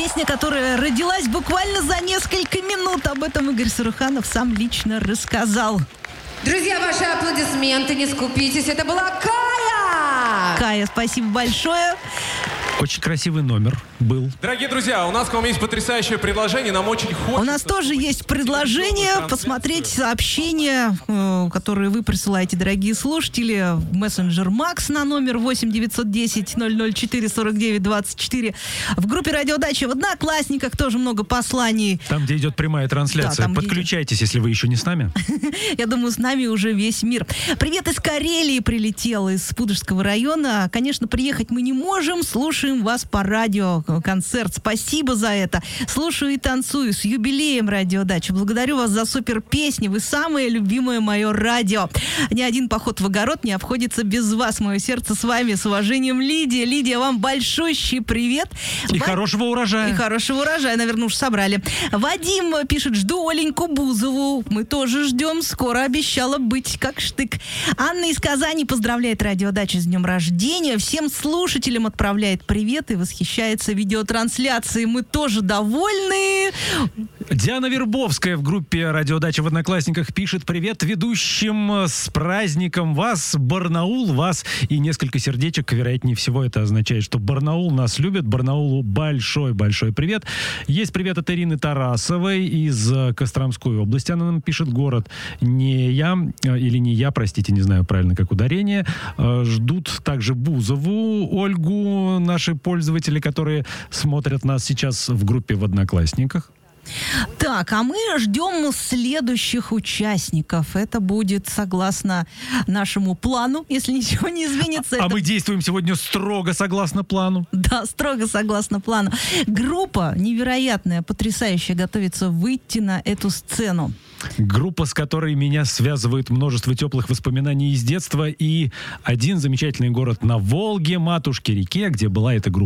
Песня, которая родилась буквально за несколько минут. Об этом Игорь Саруханов сам лично рассказал. Друзья, ваши аплодисменты, не скупитесь. Это была Кая! Кая, спасибо большое. Очень красивый номер был. Дорогие друзья, у нас к вам есть потрясающее предложение. Нам очень хочется... У нас тоже есть предложение посмотреть сообщения, которые вы присылаете, дорогие слушатели, в мессенджер Макс на номер 8-910-004-49-24. В группе «Радиодача» в Одноклассниках тоже много посланий. Там, где идет прямая трансляция. Да, подключайтесь, если вы еще не с нами. Я думаю, с нами уже весь мир. Привет из Карелии прилетел, из Пудожского района. Конечно, приехать мы не можем. Слушаем вас по радио. Концерт. Спасибо за это. Слушаю и танцую. С юбилеем «Радиодача». Благодарю вас за супер песни. Вы самое любимое мое радио. Ни один поход в огород не обходится без вас. Мое сердце с вами. С уважением, Лидия. Лидия, вам большущий привет. И хорошего урожая. И хорошего урожая. Наверное, уж собрали. Вадим пишет: жду Оленьку Бузову. Мы тоже ждем. Скоро обещала быть как штык. Анна из Казани поздравляет «Радиодачу» с днем рождения. Всем слушателям отправляет привет и восхищается видеотрансляцией. Мы тоже довольны. Диана Вербовская в группе «Радиодача» в Одноклассниках пишет: привет ведущим, с праздником вас, Барнаул, вас, и несколько сердечек. Вероятнее всего, это означает, что Барнаул нас любит. Барнаулу большой-большой привет. Есть привет от Ирины Тарасовой из Костромской области. Она нам пишет: город не я, простите, не знаю правильно, как ударение. Ждут также Бузову Ольгу, наши пользователи, которые смотрят нас сейчас в группе в Одноклассниках. Так, а мы ждем следующих участников. Это будет согласно нашему плану, если ничего не изменится. Мы действуем сегодня строго согласно плану. Да, строго согласно плану. Группа невероятная, потрясающая, готовится выйти на эту сцену. Группа, с которой меня связывает множество теплых воспоминаний из детства, и один замечательный город на Волге, матушке реке, где была эта группа.